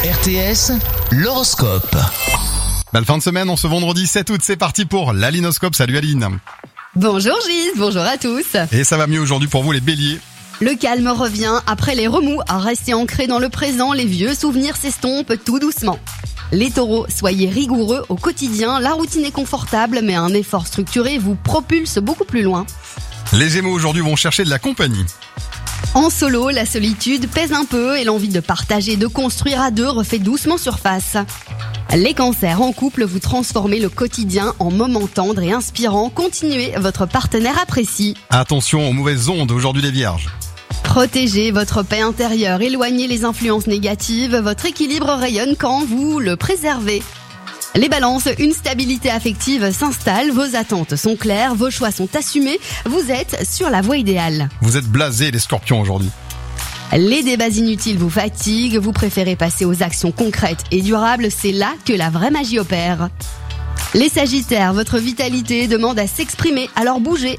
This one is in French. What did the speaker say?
RTS, l'horoscope. Belle fin de semaine, on se vendredi 7 août, c'est parti pour l'Alinoscope. Salut Aline. Bonjour Gis, bonjour à tous. Et ça va mieux aujourd'hui pour vous les béliers. Le calme revient après les remous. Restez ancrés dans le présent, les vieux souvenirs s'estompent tout doucement. Les taureaux, soyez rigoureux au quotidien. La routine est confortable, mais un effort structuré vous propulse beaucoup plus loin. Les gémeaux aujourd'hui vont chercher de la compagnie. En solo, la solitude pèse un peu et l'envie de partager, de construire à deux refait doucement surface. Les cancers, en couple, vous transformez le quotidien en moments tendres et inspirants. Continuez, votre partenaire apprécie. Attention aux mauvaises ondes aujourd'hui les vierges. Protégez votre paix intérieure, éloignez les influences négatives, votre équilibre rayonne quand vous le préservez. Les balances, une stabilité affective s'installe, vos attentes sont claires, vos choix sont assumés, vous êtes sur la voie idéale. Vous êtes blasés les scorpions aujourd'hui. Les débats inutiles vous fatiguent, vous préférez passer aux actions concrètes et durables, c'est là que la vraie magie opère. Les sagittaires, votre vitalité demande à s'exprimer, alors bougez,